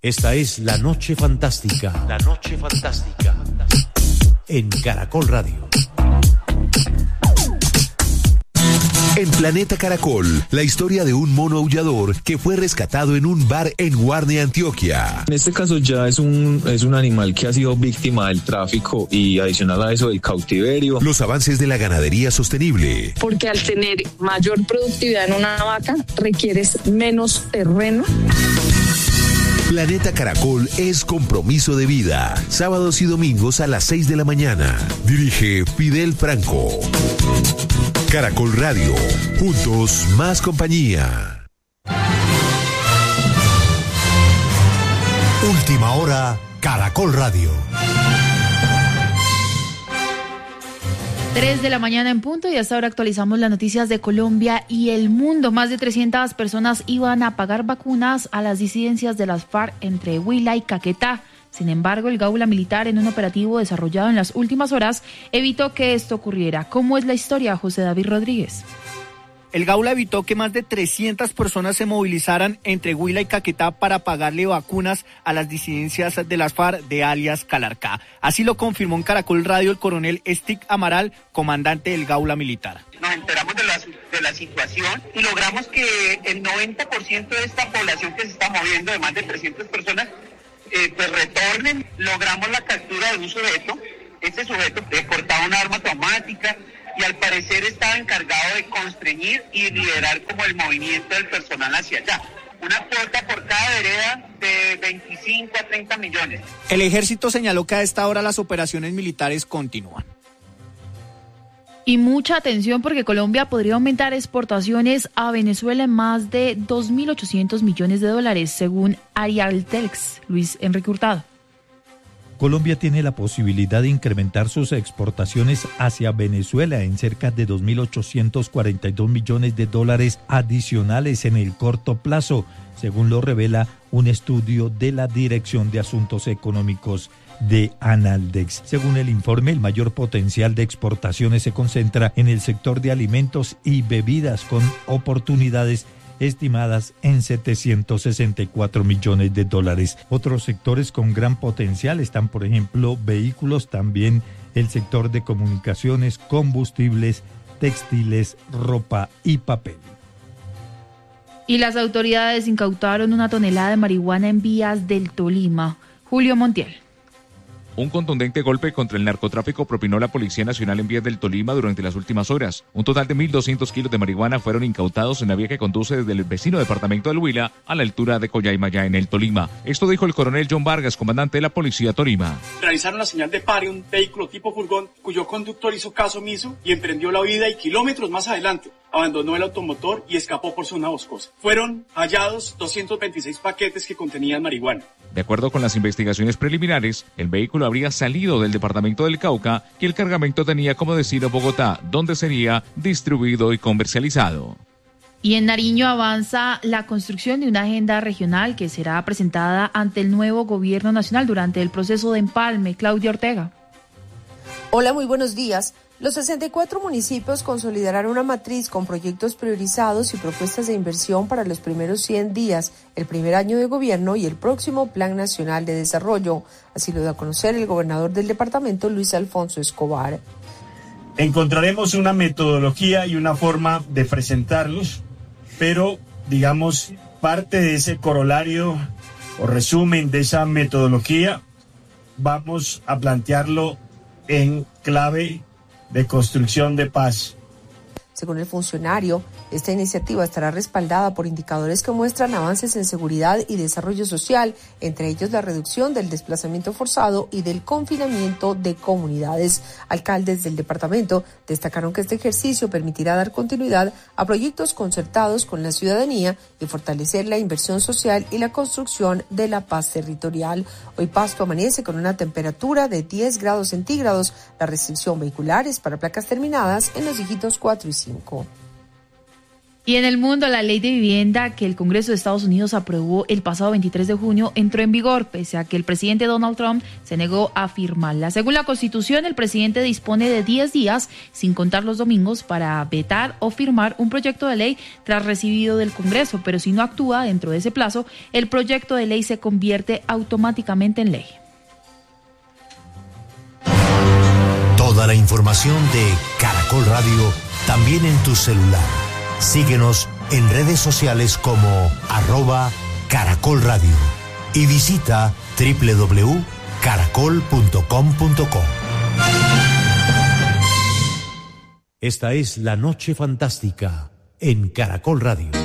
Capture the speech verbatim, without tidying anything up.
Esta es La Noche Fantástica. La Noche Fantástica. En Caracol Radio. En Planeta Caracol, la historia de un mono aullador que fue rescatado en un bar en Guarne, Antioquia. En este caso ya es un, es un animal que ha sido víctima del tráfico y adicional a eso del cautiverio. Los avances de la ganadería sostenible. Porque al tener mayor productividad en una vaca, requieres menos terreno. Planeta Caracol es compromiso de vida. Sábados y domingos a las seis de la mañana. Dirige Fidel Franco. Caracol Radio. Juntos, más compañía. Última hora, Caracol Radio. tres de la mañana en punto y hasta ahora actualizamos las noticias de Colombia y el mundo. Más de trescientas personas iban a pagar vacunas a las disidencias de las FARC entre Huila y Caquetá. Sin embargo, el Gaula Militar, en un operativo desarrollado en las últimas horas, evitó que esto ocurriera. ¿Cómo es la historia, José David Rodríguez? El Gaula evitó que más de trescientas personas se movilizaran entre Huila y Caquetá para pagarle vacunas a las disidencias de las FARC de alias Calarcá. Así lo confirmó en Caracol Radio el coronel Stick Amaral, comandante del Gaula Militar. Nos enteramos de la, de la situación y logramos que el noventa por ciento de esta población que se está moviendo, de más de trescientas personas, eh, pues retornen. Logramos la captura de un sujeto. Este sujeto portaba una arma traumática y al parecer estaba encargado de constreñir y liderar como el movimiento del personal hacia allá. Una cuota por cada vereda de veinticinco a treinta millones. El ejército señaló que a esta hora las operaciones militares continúan. Y mucha atención porque Colombia podría aumentar exportaciones a Venezuela en más de dos mil ochocientos millones de dólares, según Arialtex. Luis Enrique Hurtado. Colombia tiene la posibilidad de incrementar sus exportaciones hacia Venezuela en cerca de dos mil ochocientos cuarenta y dos millones de dólares adicionales en el corto plazo, según lo revela un estudio de la Dirección de Asuntos Económicos de Analdex. Según el informe, el mayor potencial de exportaciones se concentra en el sector de alimentos y bebidas, con oportunidades estimadas en setecientos sesenta y cuatro millones de dólares. Otros sectores con gran potencial están, por ejemplo, vehículos, también el sector de comunicaciones, combustibles, textiles, ropa y papel. Y las autoridades incautaron una tonelada de marihuana en vías del Tolima. Julio Montiel. Un contundente golpe contra el narcotráfico propinó la Policía Nacional en vías del Tolima durante las últimas horas. Un total de mil doscientos kilos de marihuana fueron incautados en la vía que conduce desde el vecino departamento del Huila a la altura de Coyhaimayá, en el Tolima. Esto dijo el coronel John Vargas, comandante de la Policía Tolima. Realizaron la señal de pare un vehículo tipo furgón cuyo conductor hizo caso omiso y emprendió la huida, y kilómetros más adelante abandonó el automotor y escapó por zona boscosa. Fueron hallados doscientos veintiséis paquetes que contenían marihuana. De acuerdo con las investigaciones preliminares, el vehículo habría salido del departamento del Cauca y el cargamento tenía como destino Bogotá, donde sería distribuido y comercializado. Y en Nariño avanza la construcción de una agenda regional que será presentada ante el nuevo gobierno nacional durante el proceso de empalme. Claudia Ortega. Hola, muy buenos días. Los sesenta y cuatro municipios consolidarán una matriz con proyectos priorizados y propuestas de inversión para los primeros cien días, el primer año de gobierno y el próximo Plan Nacional de Desarrollo. Así lo da a conocer el gobernador del departamento, Luis Alfonso Escobar. Encontraremos una metodología y una forma de presentarlos, pero, digamos, parte de ese corolario o resumen de esa metodología, vamos a plantearlo en clave de construcción de paz. Según el funcionario, esta iniciativa estará respaldada por indicadores que muestran avances en seguridad y desarrollo social, entre ellos la reducción del desplazamiento forzado y del confinamiento de comunidades. Alcaldes del departamento destacaron que este ejercicio permitirá dar continuidad a proyectos concertados con la ciudadanía y fortalecer la inversión social y la construcción de la paz territorial. Hoy Pasto amanece con una temperatura de diez grados centígrados. La restricción vehicular es para placas terminadas en los dígitos cuatro y cinco. Y en el mundo, la ley de vivienda que el Congreso de Estados Unidos aprobó el pasado veintitrés de junio entró en vigor, pese a que el presidente Donald Trump se negó a firmarla. Según la Constitución, el presidente dispone de diez días, sin contar los domingos, para vetar o firmar un proyecto de ley tras recibido del Congreso, pero si no actúa dentro de ese plazo, el proyecto de ley se convierte automáticamente en ley. Toda la información de Caracol Radio también en tu celular. Síguenos en redes sociales como arroba Caracol Radio y visita doble u doble u doble u punto caracol punto com punto co. Esta es La Noche Fantástica en Caracol Radio.